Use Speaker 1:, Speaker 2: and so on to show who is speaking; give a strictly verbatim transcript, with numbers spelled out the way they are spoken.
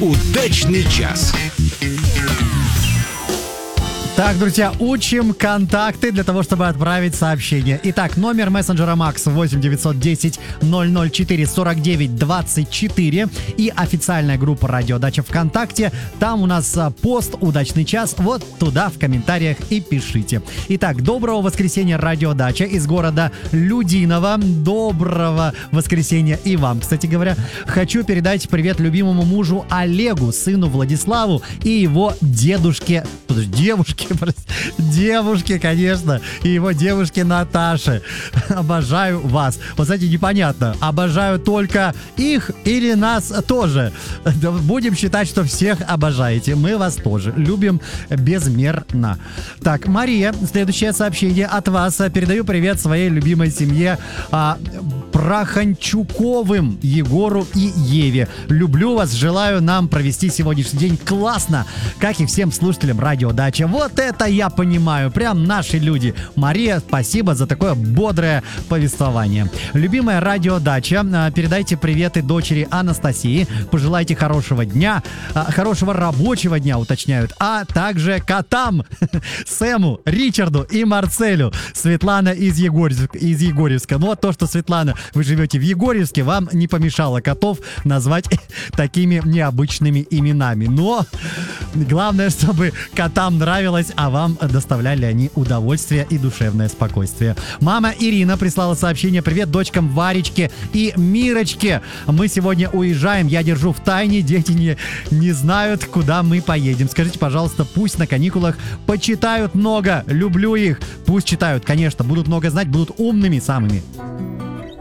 Speaker 1: Удачный час.
Speaker 2: Так, друзья, учим контакты для того, чтобы отправить сообщение. Итак, номер мессенджера Макс восемь девятьсот десять ноль ноль четыре сорок девять двадцать четыре и официальная группа Радио Дача ВКонтакте. Там у нас пост «Удачный час». Вот туда в комментариях и пишите. Итак, доброго воскресенья, Радио Дача из города Людиново. Доброго воскресенья и вам, кстати говоря. Хочу передать привет любимому мужу Олегу, сыну Владиславу и его дедушке, девушке, девушке, конечно, и его девушке Наташе. Обожаю вас. Вот, кстати, непонятно, обожаю только их или нас тоже. Будем считать, что всех обожаете. Мы вас тоже любим безмерно. Так, Мария, следующее сообщение от вас. Передаю привет своей любимой семье а, Проханчуковым, Егору и Еве. Люблю вас, желаю нам провести сегодняшний день классно, как и всем слушателям Радио Дача. Вот это я понимаю, прям наши люди. Мария, спасибо за такое бодрое повествование. Любимая Радио Дача, передайте приветы дочери Анастасии, пожелайте хорошего дня, хорошего рабочего дня, уточняют, а также котам Сэму, Ричарду и Марселю. Светлана из Егорьевска. Из Егорьевска. Ну, а то, что, Светлана, вы живете в Егорьевске, вам не помешало котов назвать такими необычными именами. Но главное, чтобы котам нравилось, а вам доставляли они удовольствие и душевное спокойствие. Мама Ирина прислала сообщение: привет дочкам Варечке и Мирочке. Мы сегодня уезжаем, я держу в тайне, дети не, не знают, куда мы поедем. Скажите, пожалуйста, пусть на каникулах почитают много, люблю их. Пусть читают, конечно, будут много знать, будут умными самыми.